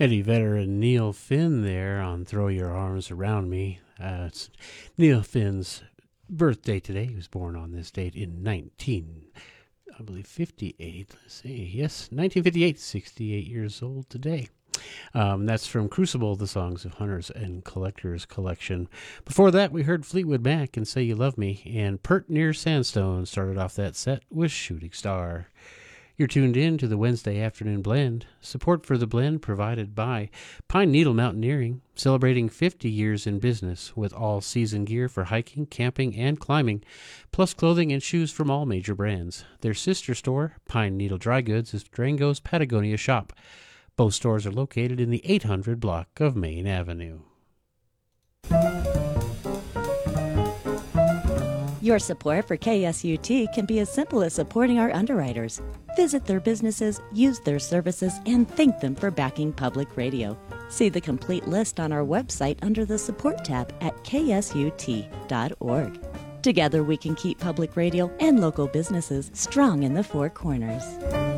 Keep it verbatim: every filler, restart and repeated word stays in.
Eddie Vedder and Neil Finn there on Throw Your Arms Around Me. Uh, it's Neil Finn's birthday today. He was born on this date in nineteen, I believe, fifty-eight. Let's see. Yes, nineteen fifty-eight, sixty-eight years old today. Um, that's from Crucible, the Songs of Hunters and Collectors collection. Before that, we heard Fleetwood Mac and Say You Love Me, and Pert Near Sandstone started off that set with Shooting Star. You're tuned in to the Wednesday Afternoon Blend. Support for the blend provided by Pine Needle Mountaineering, celebrating fifty years in business with all-season gear for hiking, camping, and climbing, plus clothing and shoes from all major brands. Their sister store, Pine Needle Dry Goods, is Durango's Patagonia shop. Both stores are located in the eight hundred block of Main Avenue. Your support for K S U T can be as simple as supporting our underwriters. Visit their businesses, use their services, and thank them for backing public radio. See the complete list on our website under the Support tab at K S U T dot org. Together we can keep public radio and local businesses strong in the Four Corners.